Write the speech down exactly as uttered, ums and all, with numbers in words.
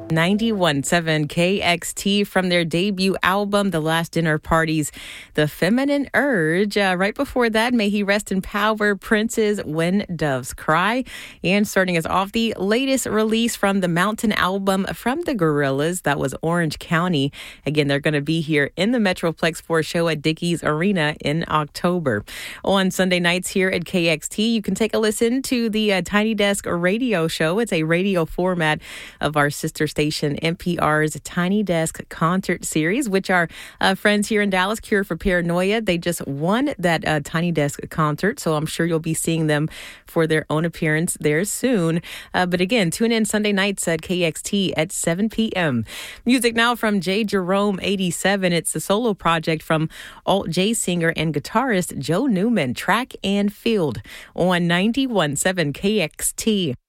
ninety-one point seven K X T from their debut album, The Last Dinner Party's The Feminine Urge. Uh, right before that, May He Rest in Power, Prince's When Doves Cry. And starting us off, the latest release from the Mountain album from the Gorillaz, that was Orange County. Again, they're going to be here in the Metroplex for a show at Dickies Arena in October. On Sunday nights here at K X T, you can take a listen to the uh, Tiny Desk radio show. It's a radio format of our sister station N P R's Tiny Desk Concert Series, which our uh, friends here in Dallas, Cure for Paranoia, they just won that uh, Tiny Desk concert, so I'm sure you'll be seeing them for their own appearance there soon. Uh, but again, tune in Sunday nights at K X T at seven p.m. Music now from J. Jerome eighty-seven. It's the solo project from alt J singer and guitarist Joe Newman, Track and Field on ninety-one point seven K X T.